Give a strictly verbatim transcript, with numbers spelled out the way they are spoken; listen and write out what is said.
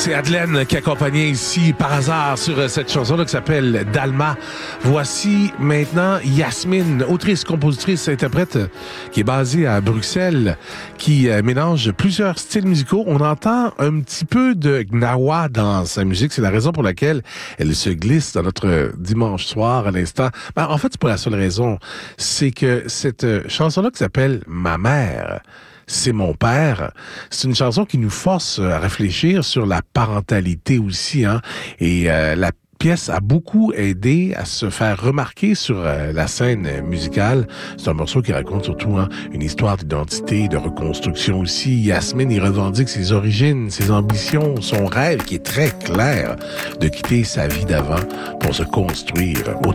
C'est Adelaine qui accompagnait ici par hasard sur cette chanson-là qui s'appelle Dalma. Voici maintenant Yasmine, autrice, compositrice, interprète qui est basée à Bruxelles, qui euh, mélange plusieurs styles musicaux. On entend un petit peu de gnawa dans sa musique. C'est la raison pour laquelle elle se glisse dans notre dimanche soir à l'instant. Ben, en fait, c'est pas la seule raison. C'est que cette chanson-là qui s'appelle Ma mère, c'est mon père. C'est une chanson qui nous force à réfléchir sur la parentalité aussi, hein. Et euh, la pièce a beaucoup aidé à se faire remarquer sur euh, la scène musicale. C'est un morceau qui raconte surtout hein, une histoire d'identité, de reconstruction aussi. Yasmine, il revendique ses origines, ses ambitions, son rêve qui est très clair de quitter sa vie d'avant pour se construire